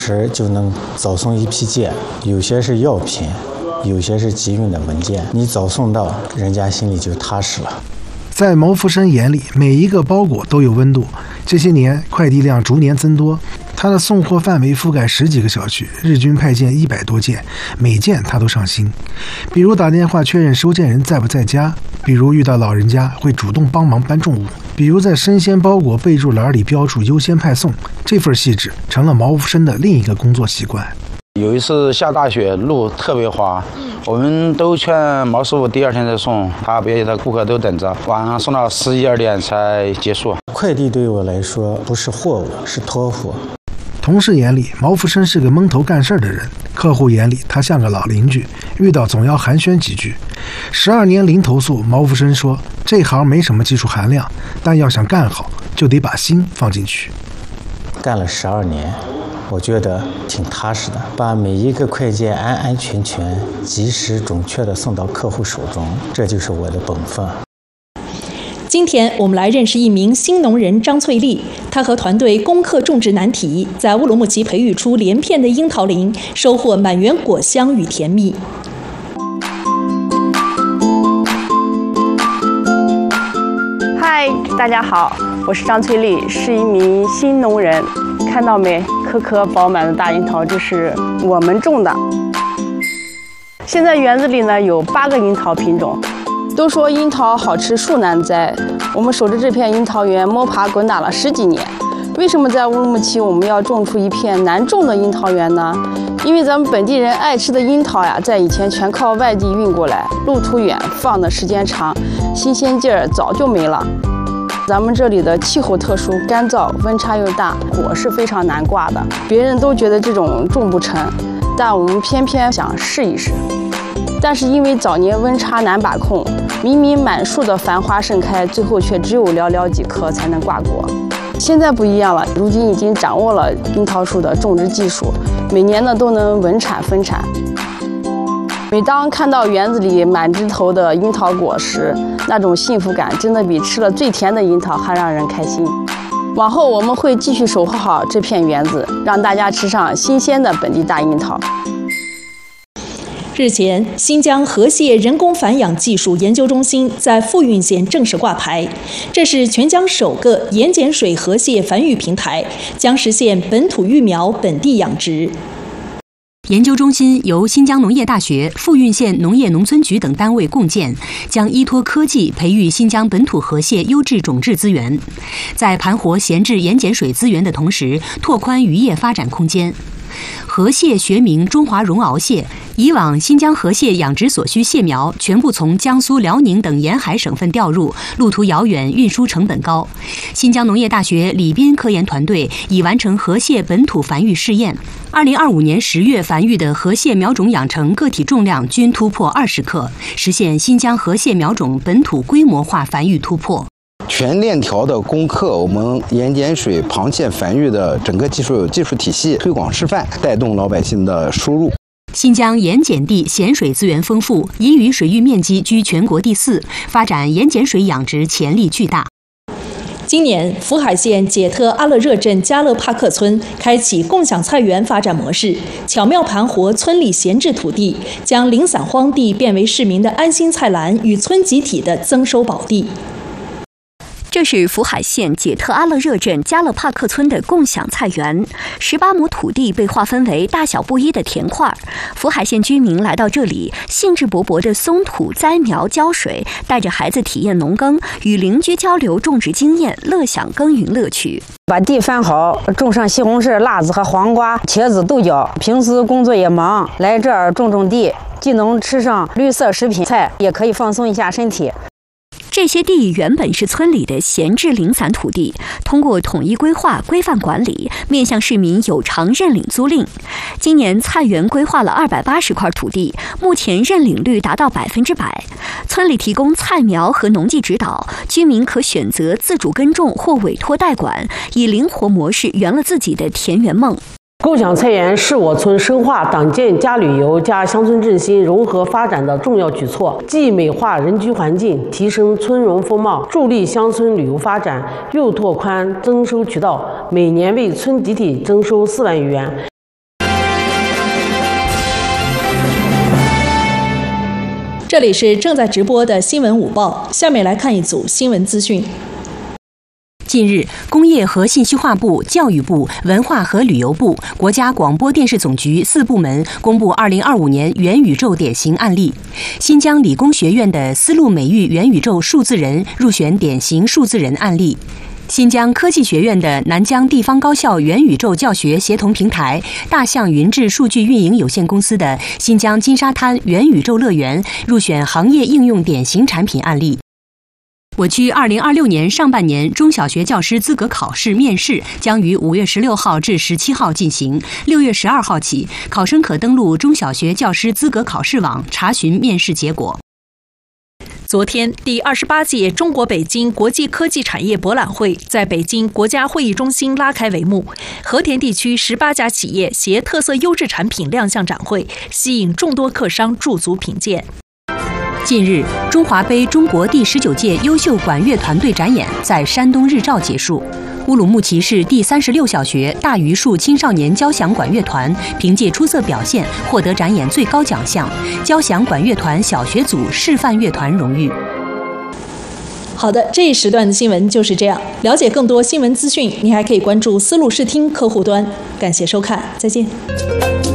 时就能早送一批件，有些是药品，有些是急运的文件，你早送到，人家心里就踏实了。 在毛福生眼里，每一个包裹都有温度。这些年，快递量逐年增多，他的送货范围覆盖10几个小区，日均派件100多件，每件他都上心。比如打电话确认收件人在不在家，比如遇到老人家会主动帮忙搬重物，比如在生鲜包裹备注栏里标注优先派送，这份细致成了毛福生的另一个工作习惯。 有一次下大雪，路特别滑，我们都劝毛师傅第2天再送，他别的顾客都等着，晚上送到11、12点才结束。 快递对我来说不是货物，是托付。 同事眼里，毛福生是个闷头干事的人；客户眼里，他像个老邻居，遇到总要寒暄几句。12年零投诉，毛福生说，这行没什么技术含量，但要想干好，就得把心放进去。 干了12年。我觉得挺踏实的，把每一个快件安安全全、及时准确地送到客户手中，这就是我的本分。 今天我们来认识一名新农人张翠丽，她和团队攻克种植难题，在乌鲁木齐培育出连片的樱桃林，收获满园果香与甜蜜。 嗨，大家好，我是张翠丽，是一名新农人。看到没？颗颗饱满的大樱桃，这是我们种的。现在园子里呢有8个樱桃品种。都说樱桃好吃树难栽，我们守着这片樱桃园摸爬滚打了10几年。为什么在乌鲁木齐我们要种出一片难种的樱桃园呢？因为咱们本地人爱吃的樱桃呀，在以前全靠外地运过来，路途远，放的时间长，新鲜劲儿早就没了。咱们这里的气候特殊，干燥，温差又大，果是非常难挂的。别人都觉得这种种不成，但我们偏偏想试一试。但是因为早年温差难把控，明明满树的繁花盛开，最后却只有寥寥几棵才能挂果。现在不一样了，如今已经掌握了樱桃树的种植技术，每年呢都能稳产分产。每当看到园子里满枝头的樱桃果时，那种幸福感真的比吃了最甜的樱桃还让人开心。往后我们会继续守护好这片园子，让大家吃上新鲜的本地大樱桃。 日前，新疆河蟹人工繁养技术研究中心在富蕴县正式挂牌，这是全疆首个盐碱水河蟹繁育平台，将实现本土育苗、本地养殖。 研究中心由新疆农业大学、富蕴县农业农村局等单位共建，将依托科技培育新疆本土河蟹优质种质资源，在盘活闲置盐碱水资源的同时，拓宽渔业发展空间。河蟹学名中华绒螯蟹，以往新疆河蟹养殖所需蟹苗全部从江苏、辽宁等沿海省份调入，路途遥远，运输成本高。新疆农业大学李斌科研团队已完成河蟹本土繁育试验，2025年10月繁育的河蟹苗种养成个体重量均突破20克，实现新疆河蟹苗种本土规模化繁育突破。 全链条的攻克我们盐碱水螃蟹繁育的整个技术体系，推广示范，带动老百姓的输入。 新疆盐碱地咸水资源丰富，彝语水域面积居全国第4，发展盐碱水养殖潜力巨大。 今年，福海县解特阿勒热镇加勒帕克村开启共享菜园发展模式，巧妙盘活村里闲置土地，将零散荒地变为市民的安心菜篮与村集体的增收宝地。 这是福海县解特阿勒热镇加勒帕克村的共享菜园，18亩土地被划分为大小不一的田块。福海县居民来到这里，兴致勃勃地松土、栽苗、浇水，带着孩子体验农耕，与邻居交流种植经验，乐享耕耘乐趣。 把地翻好，种上西红柿、辣子和黄瓜、茄子、豆角。平时工作也忙，来这儿种地，既能吃上绿色食品菜，也可以放松一下身体。 这些地原本是村里的闲置零散土地，通过统一规划、规范管理，面向市民有偿认领租赁。今年菜园规划了280块土地，目前认领率达到100%。村里提供菜苗和农技指导，居民可选择自主耕种或委托代管，以灵活模式圆了自己的田园梦。 共享菜园是我村深化党建加旅游加乡村振兴融合发展的重要举措，既美化人居环境，提升村容风貌，助力乡村旅游发展，又拓宽增收渠道，每年为村集体增收4万余元。 这里是正在直播的新闻午报，下面来看一组新闻资讯。 近日，工业和信息化部、教育部、文化和旅游部、国家广播电视总局4部门公布2025年元宇宙典型案例。新疆理工学院的丝路美育元宇宙数字人入选典型数字人案例。新疆科技学院的南疆地方高校元宇宙教学协同平台大象云智数据运营有限公司的新疆金沙滩元宇宙乐园入选行业应用典型产品案例。我区2026年上半年中小学教师资格考试面试将于5月16号至17号进行，6月12号起，考生可登录中小学教师资格考试网查询面试结果。 昨天，第28届中国北京国际科技产业博览会在北京国家会议中心拉开帷幕，和田地区18家企业携特色优质产品亮相展会，吸引众多客商驻足品鉴。 近日，中华杯中国第19届优秀管乐团队展演在山东日照结束。乌鲁木齐市第36小学大榆树青少年交响管乐团凭借出色表现获得展演最高奖项——交响管乐团小学组示范乐团荣誉。 好的，这一时段的新闻就是这样。了解更多新闻资讯，你还可以关注丝路视听客户端。感谢收看，再见。